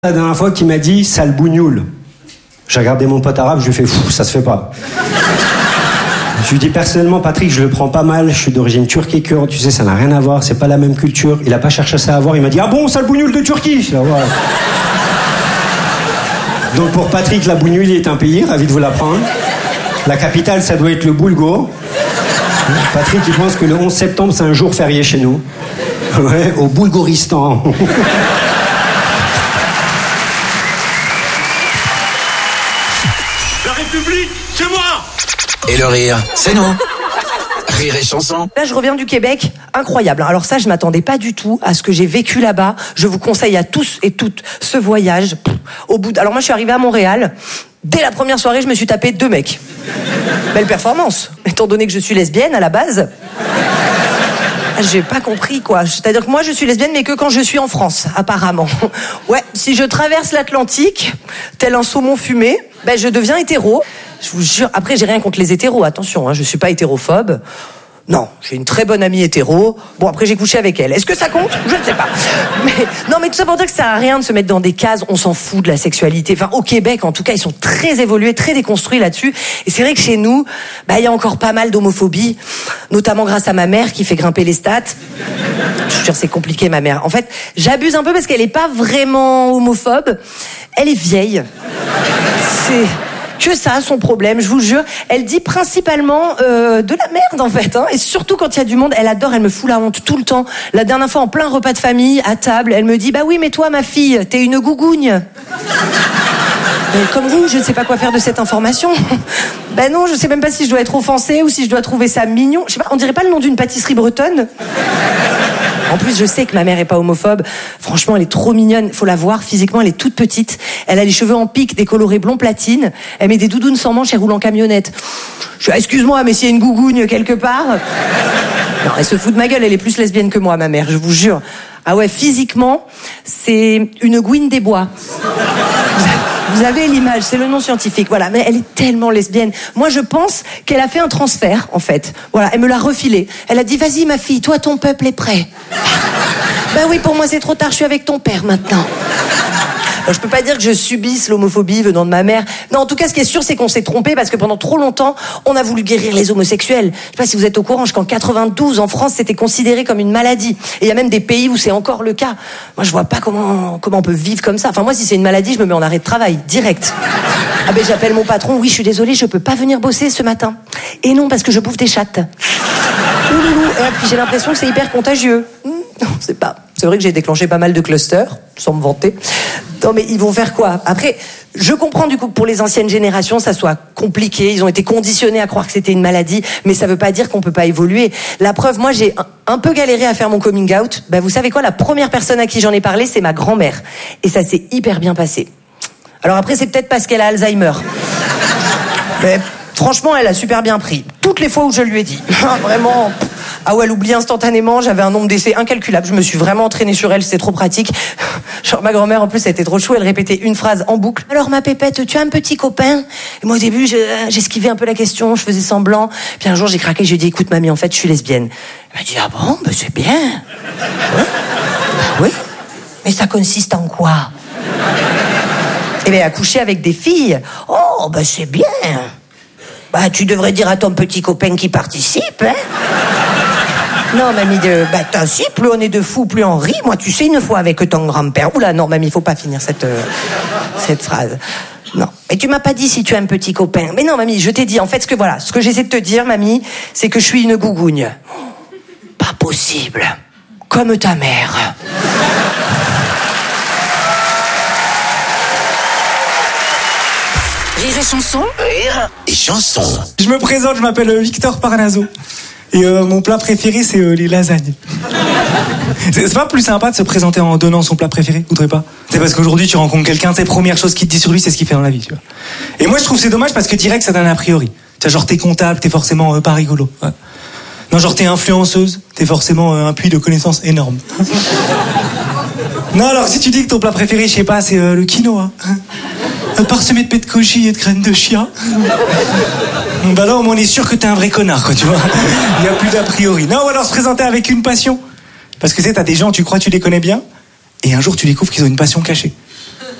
La dernière fois qu'il m'a dit sale bougnoule. J'ai regardé mon pote arabe, je lui ai fait fou, ça se fait pas. Je lui dis personnellement, Patrick, je le prends pas mal, je suis d'origine turque et kurde, tu sais, ça n'a rien à voir, c'est pas la même culture. Il a pas cherché ça à voir, il m'a dit ah bon, sale bougnoule de Turquie. Je dis, ah, voilà. Donc pour Patrick, la Bougnoule est un pays, ravi de vous l'apprendre. La capitale, ça doit être le Boulgo. Patrick, il pense que le 11 septembre, c'est un jour férié chez nous. Ouais, au Boulgoristan. La République, c'est moi! Et le rire, c'est nous. Rire et chanson. Là, je reviens du Québec, incroyable. Alors ça, je m'attendais pas du tout à ce que j'ai vécu là-bas. Je vous conseille à tous et toutes ce voyage. Alors moi, je suis arrivée à Montréal. Dès la première soirée, je me suis tapé 2 mecs. Belle performance, étant donné que je suis lesbienne à la base. J'ai pas compris, quoi. C'est-à-dire que moi, je suis lesbienne, mais que quand je suis en France, apparemment. Ouais, si je traverse l'Atlantique, tel un saumon fumé, ben je deviens hétéro. Je vous jure, après, j'ai rien contre les hétéros, attention, hein, je suis pas hétérophobe. Non, j'ai une très bonne amie hétéro. Bon, après, j'ai couché avec elle. Est-ce que ça compte? Je ne sais pas. Mais tout ça pour dire que ça sert à rien de se mettre dans des cases. On s'en fout de la sexualité. Enfin, au Québec, en tout cas, ils sont très évolués, très déconstruits là-dessus. Et c'est vrai que chez nous, bah, il y a encore pas mal d'homophobie. Notamment grâce à ma mère qui fait grimper les stats. Je suis sûre, c'est compliqué, ma mère. En fait, j'abuse un peu parce qu'elle est pas vraiment homophobe. Elle est vieille. C'est que ça, son problème, je vous jure. Elle dit principalement de la merde, en fait. Hein. Et surtout quand il y a du monde, elle adore, elle me fout la honte tout le temps. La dernière fois, en plein repas de famille, à table, elle me dit « Bah oui, mais toi, ma fille, t'es une gougougne. » Comme vous, je ne sais pas quoi faire de cette information. Ben non, je sais même pas si je dois être offensée ou si je dois trouver ça mignon. Je sais pas, on dirait pas le nom d'une pâtisserie bretonne. En plus, je sais que ma mère est pas homophobe. Franchement, elle est trop mignonne. Faut la voir. Physiquement, elle est toute petite. Elle a les cheveux en pique, décolorés blond platine. Elle met des doudounes sans manches et roule en camionnette. Je suis, excuse-moi, mais s'il y a une gougougne quelque part. Non, elle se fout de ma gueule. Elle est plus lesbienne que moi, ma mère, je vous jure. Ah ouais, physiquement, c'est une gouine des bois. Vous avez l'image, c'est le nom scientifique, voilà. Mais elle est tellement lesbienne. Moi, je pense qu'elle a fait un transfert, en fait. Voilà, elle me l'a refilé. Elle a dit, vas-y, ma fille, toi, ton peuple est prêt. Ben oui, pour moi, c'est trop tard, je suis avec ton père, maintenant. Alors, je peux pas dire que je subisse l'homophobie venant de ma mère. Non, en tout cas, ce qui est sûr, c'est qu'on s'est trompé parce que pendant trop longtemps, on a voulu guérir les homosexuels. Je sais pas si vous êtes au courant, jusqu'en 92, en France, c'était considéré comme une maladie. Et il y a même des pays où c'est encore le cas. Moi, je vois pas comment on peut vivre comme ça. Enfin, moi, si c'est une maladie, je me mets en arrêt de travail, direct. Ah ben, j'appelle mon patron, oui, je suis désolée, je peux pas venir bosser ce matin. Et non, parce que je bouffe des chattes. Et puis j'ai l'impression que c'est hyper contagieux. Non, c'est pas. C'est vrai que j'ai déclenché pas mal de clusters, sans me vanter. Non, mais ils vont faire quoi? Après, je comprends du coup que pour les anciennes générations, ça soit compliqué. Ils ont été conditionnés à croire que c'était une maladie, mais ça veut pas dire qu'on peut pas évoluer. La preuve, moi, j'ai un peu galéré à faire mon coming out. Bah, vous savez quoi? La première personne à qui j'en ai parlé, c'est ma grand-mère. Et ça s'est hyper bien passé. Alors après, c'est peut-être parce qu'elle a Alzheimer. Mais franchement, elle a super bien pris. Toutes les fois où je lui ai dit. Vraiment. Ah ouais, elle oublie instantanément, j'avais un nombre d'essais incalculable, je me suis vraiment entraînée sur elle, c'était trop pratique. Genre ma grand-mère en plus, elle était trop chou, elle répétait une phrase en boucle. Alors ma pépette, tu as un petit copain? Et moi au début, j'esquivais un peu la question, je faisais semblant. Puis un jour j'ai craqué, j'ai dit écoute mamie, en fait je suis lesbienne. Elle m'a dit ah bon, bah c'est bien. Ouais. Oui, mais ça consiste en quoi? Eh bien à coucher avec des filles. Oh bah c'est bien. Bah tu devrais dire à ton petit copain qui participe, hein. Non, mamie, t'as si, plus on est de fous, plus on rit. Moi, tu sais, une fois avec ton grand-père. Oula, non, mamie, faut pas finir cette phrase. Non. Mais tu m'as pas dit si tu as un petit copain. Mais non, mamie, je t'ai dit, en fait, ce que j'essaie de te dire, mamie, c'est que je suis une gougougne. Pas possible. Comme ta mère. Rire et chanson. Rire et chanson. Je me présente, je m'appelle Victor Parnaso. Et mon plat préféré, c'est les lasagnes. C'est pas plus sympa de se présenter en donnant son plat préféré, vous trouvez pas? C'est parce qu'aujourd'hui, tu rencontres quelqu'un, c'est première chose qu'il te dit sur lui, c'est ce qu'il fait dans la vie, tu vois. Et moi, je trouve que c'est dommage parce que direct, ça donne un a priori. Tu vois, genre, t'es comptable, t'es forcément pas rigolo. Ouais. Non, genre, t'es influenceuse, t'es forcément un puits de connaissances énorme. Non, alors, si tu dis que ton plat préféré, je sais pas, c'est le quinoa. Parsemé de pets de cochille et de graines de chia. Bah là, on est sûr que t'es un vrai connard, quoi, tu vois. Il y a plus d'a priori. Non, ou alors se présenter avec une passion. Parce que t'as des gens, tu crois que tu les connais bien, et un jour tu découvres qu'ils ont une passion cachée.